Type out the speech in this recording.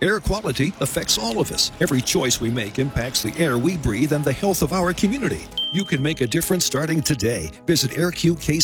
Air quality affects all of us. Every choice we make impacts the air we breathe and the health of our community. You can make a difference starting today. Visit airqk